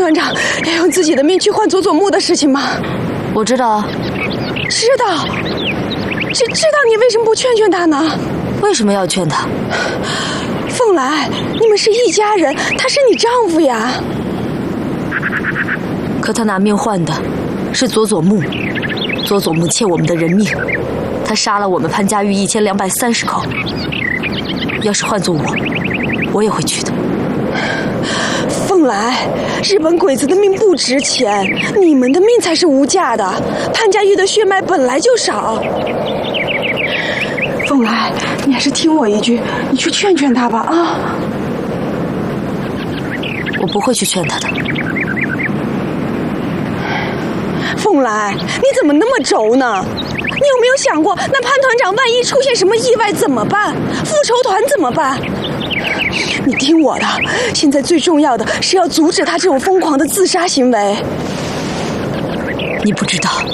团长要用自己的命去换佐佐木的事情吗？ 我知道啊。 知道你为什么不劝劝他呢？ 为什么要劝他？ 凤来，你们是一家人，他是你丈夫呀。 可他拿命换的是佐佐木，佐佐木欠我们的人命，他杀了我们潘家玉1230口。要是换做我也会去的。 凤来，日本鬼子的命不值钱，你们的命才是无价的。潘家玉的血脉本来就少。凤来，你还是听我一句，你去劝劝他吧啊！ 我不会去劝他的。 凤来，你怎么那么轴呢？你有没有想过，那潘团长万一出现什么意外怎么办？复仇团怎么办？你听我的，现在最重要的是要阻止他这种疯狂的自杀行为。 你不知道，